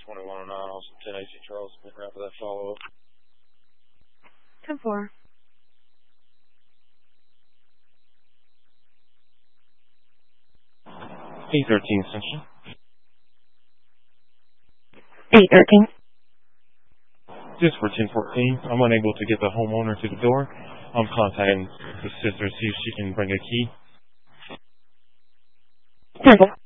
2109, Austin 10 AC Charles, been around for that follow-up. 10-4. 813 Ascension. 813. Just for 1014, I'm unable to get the homeowner to the door. I'm contacting the sister to see if she can bring a key. 10-4.